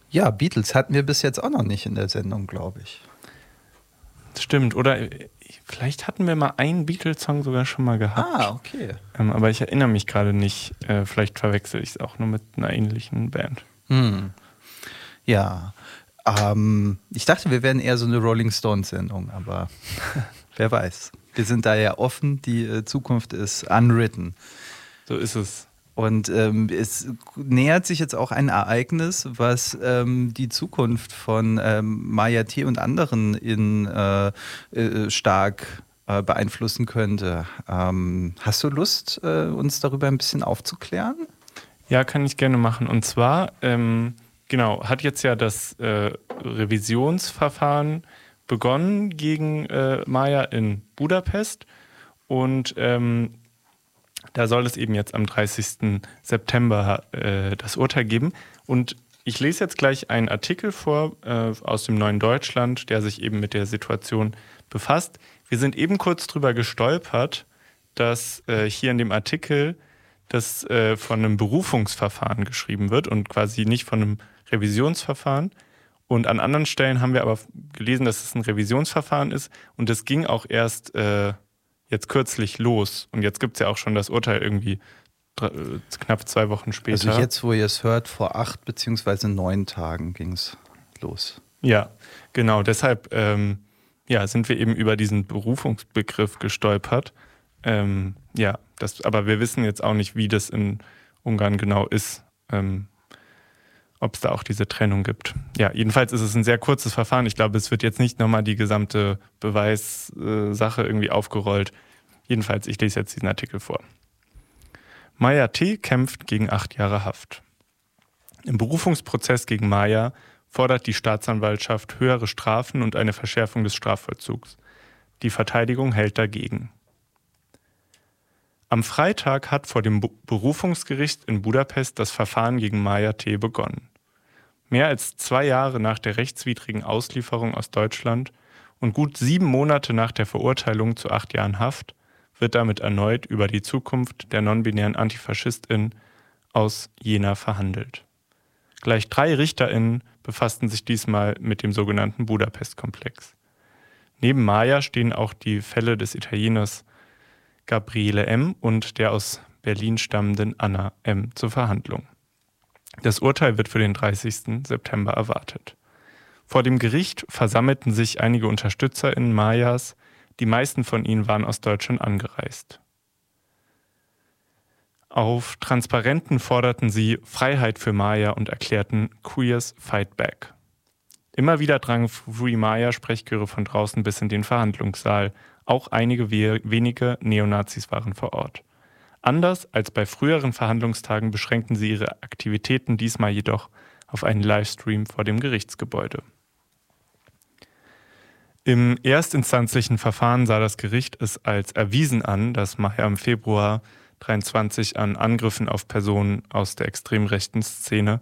Ja, Beatles hatten wir bis jetzt auch noch nicht in der Sendung, glaube ich. Stimmt, oder vielleicht hatten wir mal einen Beatles-Song sogar schon mal gehabt. Ah, okay. Aber ich erinnere mich gerade nicht. Vielleicht verwechsel ich es auch nur mit einer ähnlichen Band. Ja, ich dachte, wir wären eher so eine Rolling Stones-Sendung, aber wer weiß. Wir sind da ja offen, die Zukunft ist unwritten. So ist es. Und es nähert sich jetzt auch ein Ereignis, was die Zukunft von Maya T. und anderen stark beeinflussen könnte. Hast du Lust, uns darüber ein bisschen aufzuklären? Ja, kann ich gerne machen. Und zwar, hat jetzt ja das Revisionsverfahren begonnen gegen Maya in Budapest. Und da soll es eben jetzt am 30. September das Urteil geben. Und ich lese jetzt gleich einen Artikel vor aus dem Neuen Deutschland, der sich eben mit der Situation befasst. Wir sind eben kurz drüber gestolpert, dass hier in dem Artikel das von einem Berufungsverfahren geschrieben wird und quasi nicht von einem Revisionsverfahren. Und an anderen Stellen haben wir aber gelesen, dass es ein Revisionsverfahren ist. Und das ging auch erst jetzt kürzlich los. Und jetzt gibt es ja auch schon das Urteil irgendwie knapp 2 Wochen später. Also jetzt, wo ihr es hört, vor 8 bzw. 9 Tagen ging es los. Ja, genau. Deshalb sind wir eben über diesen Berufungsbegriff gestolpert. Aber wir wissen jetzt auch nicht, wie das in Ungarn genau ist, ob es da auch diese Trennung gibt. Ja, jedenfalls ist es ein sehr kurzes Verfahren. Ich glaube, es wird jetzt nicht nochmal die gesamte Beweissache irgendwie aufgerollt. Jedenfalls, ich lese jetzt diesen Artikel vor. Maya T. kämpft gegen 8 Jahre Haft. Im Berufungsprozess gegen Maya fordert die Staatsanwaltschaft höhere Strafen und eine Verschärfung des Strafvollzugs. Die Verteidigung hält dagegen. Am Freitag hat vor dem Berufungsgericht in Budapest das Verfahren gegen Maya T. begonnen. Mehr als 2 Jahre nach der rechtswidrigen Auslieferung aus Deutschland und gut 7 Monate nach der Verurteilung zu 8 Jahren Haft wird damit erneut über die Zukunft der non-binären AntifaschistInnen aus Jena verhandelt. Gleich 3 RichterInnen befassten sich diesmal mit dem sogenannten Budapest-Komplex. Neben Maya stehen auch die Fälle des Italieners Gabriele M. und der aus Berlin stammenden Anna M. zur Verhandlung. Das Urteil wird für den 30. September erwartet. Vor dem Gericht versammelten sich einige UnterstützerInnen Mayas, die meisten von ihnen waren aus Deutschland angereist. Auf Transparenten forderten sie Freiheit für Maya und erklärten Queers Fight Back. Immer wieder drangen Free Maya-Sprechchöre von draußen bis in den Verhandlungssaal. Auch einige wenige Neonazis waren vor Ort. Anders als bei früheren Verhandlungstagen beschränkten sie ihre Aktivitäten diesmal jedoch auf einen Livestream vor dem Gerichtsgebäude. Im erstinstanzlichen Verfahren sah das Gericht es als erwiesen an, dass Maya im Februar 23 an Angriffen auf Personen aus der extrem rechten Szene